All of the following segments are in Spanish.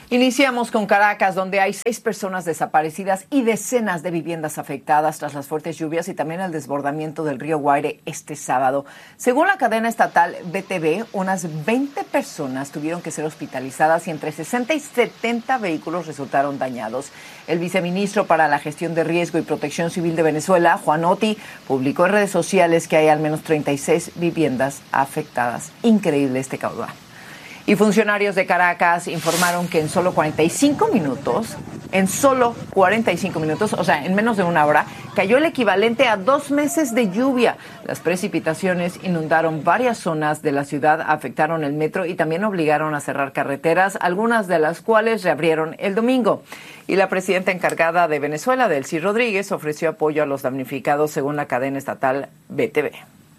Iniciamos con Caracas, donde hay 6 personas desaparecidas y decenas de viviendas afectadas tras las fuertes lluvias y también el desbordamiento del río Guaire este sábado. Según la cadena estatal BTV, unas 20 personas tuvieron que ser hospitalizadas y entre 60 y 70 vehículos resultaron dañados. El viceministro para la Gestión de Riesgo y Protección Civil de Venezuela, Juan Oti, publicó en redes sociales que hay al menos 36 viviendas afectadas. Increíble este caudal. Y funcionarios de Caracas informaron que en solo 45 minutos, o sea, en menos de una hora, cayó el equivalente a 2 meses de lluvia. Las precipitaciones inundaron varias zonas de la ciudad, afectaron el metro y también obligaron a cerrar carreteras, algunas de las cuales reabrieron el domingo. Y la presidenta encargada de Venezuela, Delcy Rodríguez, ofreció apoyo a los damnificados según la cadena estatal BTV.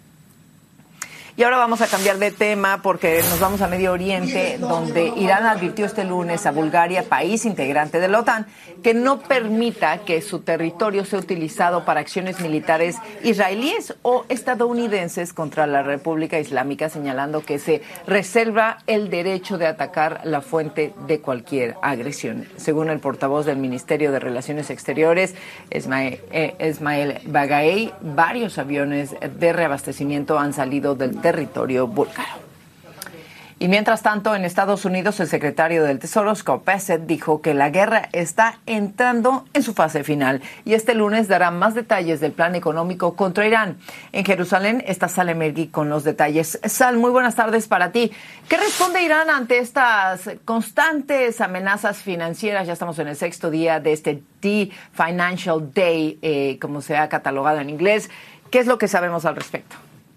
Y ahora vamos a cambiar de tema porque nos vamos a Medio Oriente, donde Irán advirtió este lunes a Bulgaria, país integrante de la OTAN, que no permita que su territorio sea utilizado para acciones militares israelíes o estadounidenses contra la República Islámica, señalando que se reserva el derecho de atacar la fuente de cualquier agresión. Según el portavoz del Ministerio de Relaciones Exteriores, Esmail Bagaei, varios aviones de reabastecimiento han salido del territorio búlgaro. Y mientras tanto, en Estados Unidos, el secretario del Tesoro, Scott Bassett, dijo que la guerra está entrando en su fase final y este lunes dará más detalles del plan económico contra Irán. En Jerusalén está Salem Mergui con los detalles. Sal, muy buenas tardes para ti. ¿Qué responde Irán ante estas constantes amenazas financieras? Ya estamos en el 6º día de este D-Financial Day, como se ha catalogado en inglés. ¿Qué es lo que sabemos al respecto?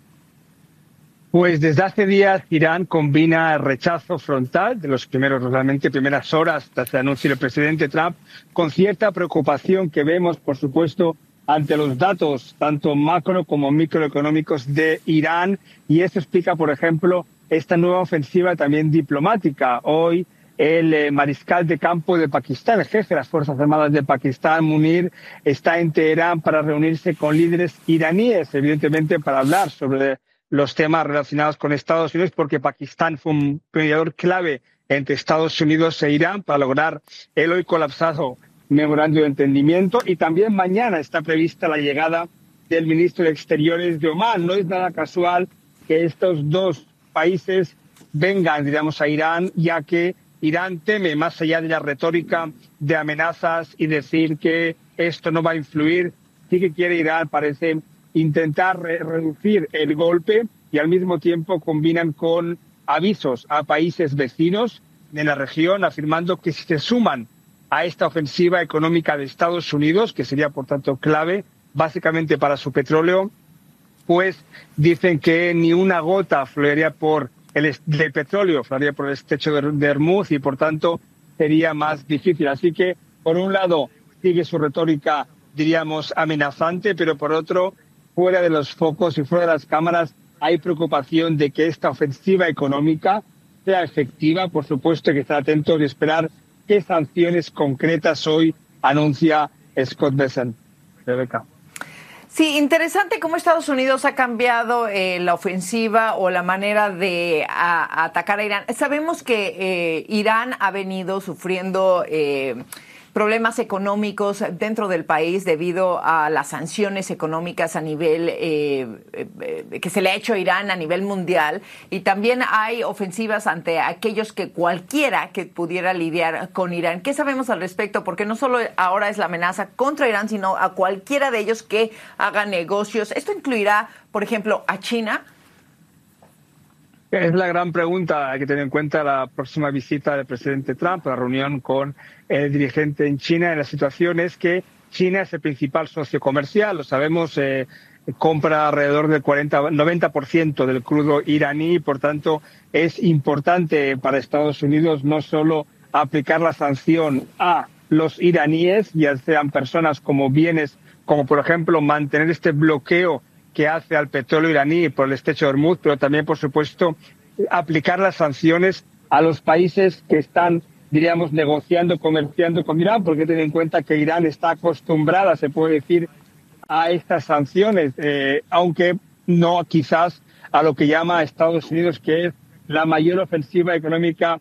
Pues desde hace días Irán combina el rechazo frontal de los primeras horas tras el anuncio del presidente Trump con cierta preocupación que vemos, por supuesto, ante los datos tanto macro como microeconómicos de Irán, y eso explica, por ejemplo, esta nueva ofensiva también diplomática. Hoy el mariscal de campo de Pakistán, el jefe de las Fuerzas Armadas de Pakistán, Munir, está en Teherán para reunirse con líderes iraníes, evidentemente para hablar sobre los temas relacionados con Estados Unidos, porque Pakistán fue un mediador clave entre Estados Unidos e Irán para lograr el hoy colapsado memorándum de entendimiento. Y también mañana está prevista la llegada del ministro de Exteriores de Omán. No es nada casual que estos dos países vengan, digamos, a Irán, ya que Irán teme, más allá de la retórica de amenazas y decir que esto no va a influir, sí que quiere Irán, parece, intentar reducir el golpe, y al mismo tiempo combinan con avisos a países vecinos de la región, afirmando que si se suman a esta ofensiva económica de Estados Unidos, que sería por tanto clave básicamente para su petróleo, pues dicen que ni una gota fluiría por el petróleo, fluiría por el estrecho de Hormuz, y por tanto sería más difícil. Así que, por un lado, sigue su retórica, diríamos, amenazante, pero por otro, fuera de los focos y fuera de las cámaras, hay preocupación de que esta ofensiva económica sea efectiva. Por supuesto, hay que estar atentos y esperar qué sanciones concretas hoy anuncia Scott Bessent. Rebeca. Sí, interesante cómo Estados Unidos ha cambiado la ofensiva o la manera de atacar a Irán. Sabemos que Irán ha venido sufriendo problemas económicos dentro del país debido a las sanciones económicas a nivel que se le ha hecho a Irán a nivel mundial, y también hay ofensivas ante aquellos que cualquiera que pudiera lidiar con Irán. ¿Qué sabemos al respecto? Porque no solo ahora es la amenaza contra Irán, sino a cualquiera de ellos que haga negocios. ¿Esto incluirá, por ejemplo, a China? Es la gran pregunta. Hay que tener en cuenta la próxima visita del presidente Trump, la reunión con el dirigente en China. La situación es que China es el principal socio comercial, lo sabemos, compra alrededor del 90% del crudo iraní, y por tanto es importante para Estados Unidos no solo aplicar la sanción a los iraníes, ya sean personas como bienes, como por ejemplo mantener este bloqueo que hace al petróleo iraní por el estrecho de Hormuz, pero también, por supuesto, aplicar las sanciones a los países que están, diríamos, negociando, comerciando con Irán, porque ten en cuenta que Irán está acostumbrada, se puede decir, a estas sanciones, aunque no quizás a lo que llama Estados Unidos, que es la mayor ofensiva económica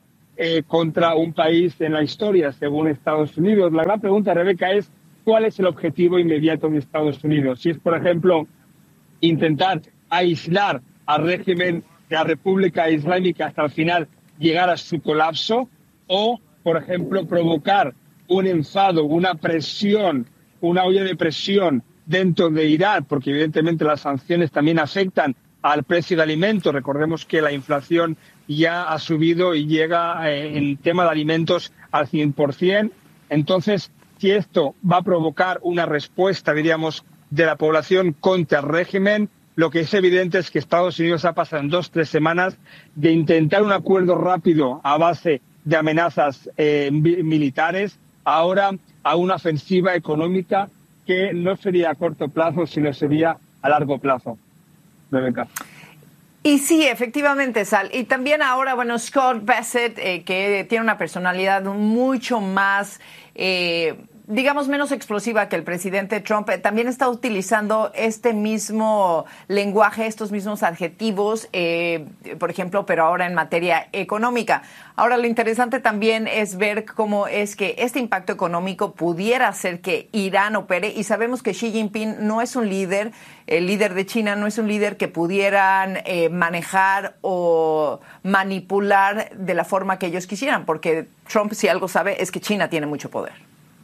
contra un país en la historia, según Estados Unidos. La gran pregunta, Rebeca, es ¿cuál es el objetivo inmediato de Estados Unidos? Si es, por ejemplo, intentar aislar al régimen de la República Islámica hasta el final llegar a su colapso, o, por ejemplo, provocar un enfado, una presión, una olla de presión dentro de Irán, porque evidentemente las sanciones también afectan al precio de alimentos. Recordemos que la inflación ya ha subido y llega en tema de alimentos al 100%. Entonces, si esto va a provocar una respuesta, diríamos, de la población contra el régimen, lo que es evidente es que Estados Unidos ha pasado en 2-3 semanas de intentar un acuerdo rápido a base de amenazas militares, ahora a una ofensiva económica que no sería a corto plazo, sino sería a largo plazo. Rebeca. Y sí, efectivamente, Sal. Y también ahora, bueno, Scott Bassett, que tiene una personalidad mucho más, digamos, menos explosiva que el presidente Trump, también está utilizando este mismo lenguaje, estos mismos adjetivos, por ejemplo, pero ahora en materia económica. Ahora, lo interesante también es ver cómo es que este impacto económico pudiera hacer que Irán opere, y sabemos que Xi Jinping no es un líder, el líder de China no es un líder que pudieran manejar o manipular de la forma que ellos quisieran, porque Trump, si algo sabe, es que China tiene mucho poder.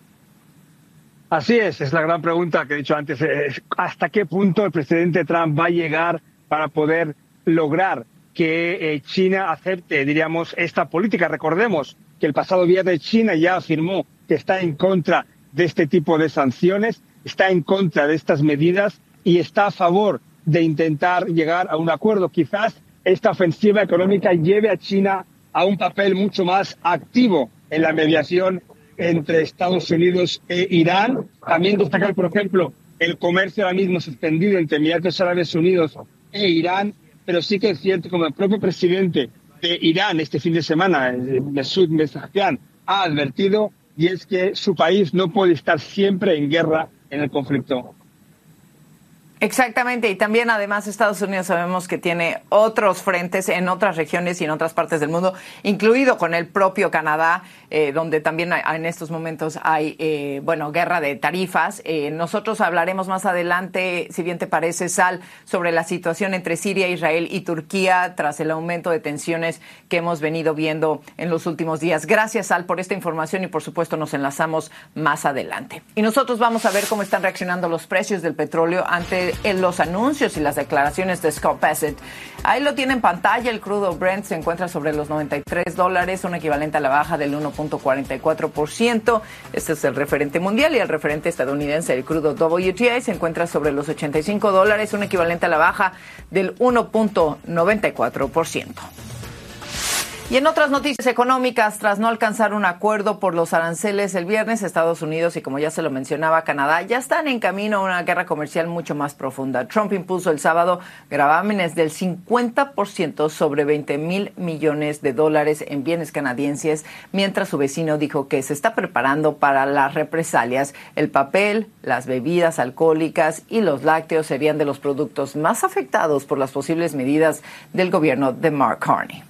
Así es la gran pregunta que he dicho antes. ¿Hasta qué punto el presidente Trump va a llegar para poder lograr que China acepte, diríamos, esta política? Recordemos que el pasado viernes China ya afirmó que está en contra de este tipo de sanciones, está en contra de estas medidas y está a favor de intentar llegar a un acuerdo. Quizás esta ofensiva económica lleve a China a un papel mucho más activo en la mediación entre Estados Unidos e Irán. También destacar, por ejemplo, el comercio ahora mismo suspendido entre Emiratos Árabes Unidos e Irán, pero sí que es cierto, como el propio presidente de Irán este fin de semana, Masoud Pezeshkian, ha advertido, y es que su país no puede estar siempre en guerra en el conflicto. Exactamente, y también además Estados Unidos sabemos que tiene otros frentes en otras regiones y en otras partes del mundo, incluido con el propio Canadá, donde también en estos momentos hay, guerra de tarifas. Nosotros hablaremos más adelante, si bien te parece, Sal, sobre la situación entre Siria, Israel y Turquía tras el aumento de tensiones que hemos venido viendo en los últimos días. Gracias, Sal, por esta información, y por supuesto nos enlazamos más adelante. Y nosotros vamos a ver cómo están reaccionando los precios del petróleo ante en los anuncios y las declaraciones de Scott Bassett. Ahí lo tiene en pantalla. El crudo Brent se encuentra sobre los $93, un equivalente a la baja del 1.44%. Este es el referente mundial, y el referente estadounidense, el crudo WTI, se encuentra sobre los $85, un equivalente a la baja del 1.94%. Y en otras noticias económicas, tras no alcanzar un acuerdo por los aranceles el viernes, Estados Unidos y, como ya se lo mencionaba, Canadá ya están en camino a una guerra comercial mucho más profunda. Trump impuso el sábado gravámenes del 50% sobre $20,000 millones en bienes canadienses, mientras su vecino dijo que se está preparando para las represalias. El papel, las bebidas alcohólicas y los lácteos serían de los productos más afectados por las posibles medidas del gobierno de Mark Carney.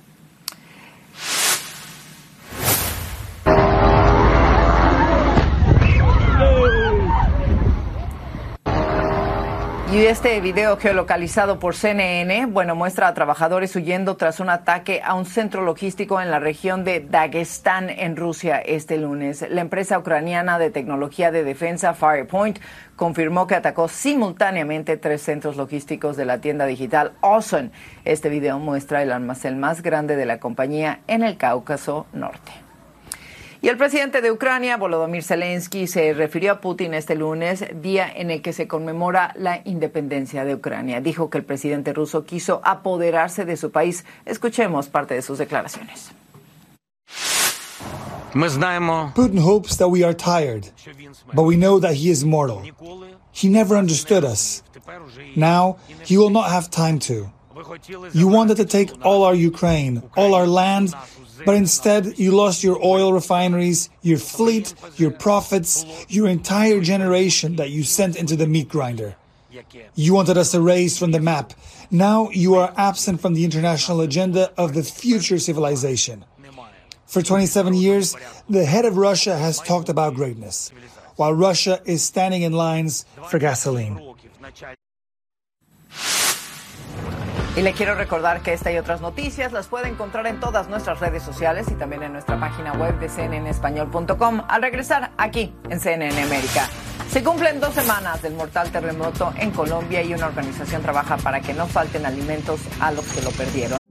Y este video geolocalizado por CNN, muestra a trabajadores huyendo tras un ataque a un centro logístico en la región de Dagestán, en Rusia, este lunes. La empresa ucraniana de tecnología de defensa Firepoint confirmó que atacó simultáneamente 3 centros logísticos de la tienda digital Ozon. Este video muestra el almacén más grande de la compañía en el Cáucaso Norte. Y el presidente de Ucrania, Volodymyr Zelensky, se refirió a Putin este lunes, día en el que se conmemora la independencia de Ucrania. Dijo que el presidente ruso quiso apoderarse de su país. Escuchemos parte de sus declaraciones. Putin hopes that we are tired, but we know that he is mortal. He never understood us. Now, he will not have time to. You wanted to take all our Ukraine, all our land, but instead you lost your oil refineries, your fleet, your profits, your entire generation that you sent into the meat grinder. You wanted us erased from the map. Now you are absent from the international agenda of the future civilization. For 27 years, the head of Russia has talked about greatness, while Russia is standing in lines for gasoline. Y le quiero recordar que esta y otras noticias las puede encontrar en todas nuestras redes sociales y también en nuestra página web de cnnespañol.com al regresar aquí en CNN América. Se cumplen 2 semanas del mortal terremoto en Colombia y una organización trabaja para que no falten alimentos a los que lo perdieron.